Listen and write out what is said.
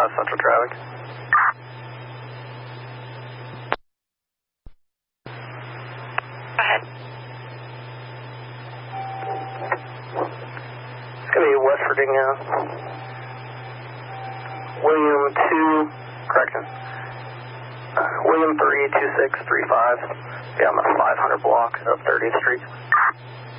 Central traffic. Go ahead. It's going to be West Virginia. William 2, correction. William 32635. Yeah, I'm at 500 block of 30th Street.